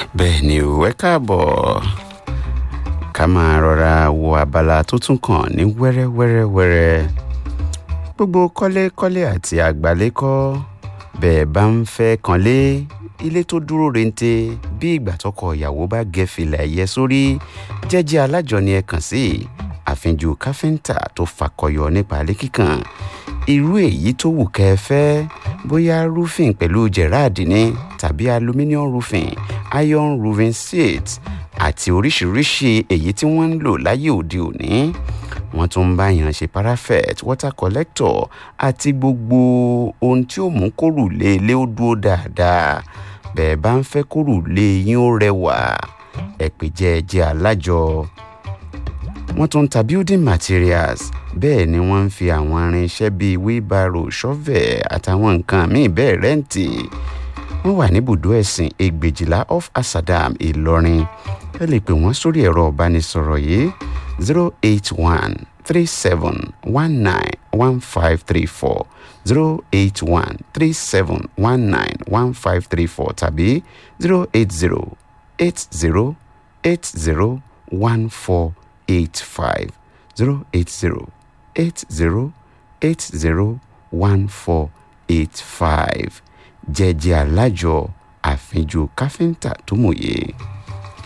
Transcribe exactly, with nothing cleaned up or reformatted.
bẹ́ẹ̀ ni ò ẹ káàbọ̀ ká máa rọra wo abala tó tún kàn ní wẹ́rẹ́wẹ́rẹ́wẹ́rẹ́ gbogbo kọ́lékọ́lé àti àgbálékọ́ bẹ́ẹ̀ bá ń fẹ́ kanlé ilé tó dúró rente bí ìgbà tọkọ ìyàwó bá gẹ fìlà ẹ̀yẹ sórí jẹ́jẹ́ alájọni ẹ kàn sí àfínjú káfíńtà tó fakọyọ nípa ilé kíkàn irú èyí tó wù kẹ́ ẹ fẹ́ bóyá roofing pẹ̀lú gerard ní tàbí aluminium roofing iron roofing sheets àti oríṣiríṣi èyí tí wọ́n ń lò láyé òde òní wọ́n tún ń bá yàn ṣe parapet water collector àti gbogbo ohun tí ó mú kórùlé ilé ó dúró dáadáa bẹ́ẹ̀ bá ń fẹ́ kórùlé yín ó rẹwà ẹ pè jẹ́jẹ́ alájọ wọ́n tún ń ta building materials bẹ́ẹ̀ ni wọ́n ń fi àwọn irinṣẹ́ bíi wheelbarrow shovel àtàwọn nǹkan míì bẹ́ẹ̀ rẹ́ǹtì wọ́n wà ní ibùdó ẹ̀sìn ẹgbẹ̀jìlá off asadam ìlọrin ẹ lè pè wọ́n sórí ẹ̀rọ ìbánisọ̀rọ̀ yìí zero eight one three seven one nine one five three four zero eight one three seven one nine one five three four tàbí zero eight zero eight zero eight zero one four eight five zero eight zero eight zero eight zero one four eight five jẹ́jẹ́ alájọ àfínjú káfíńtà tó mòye.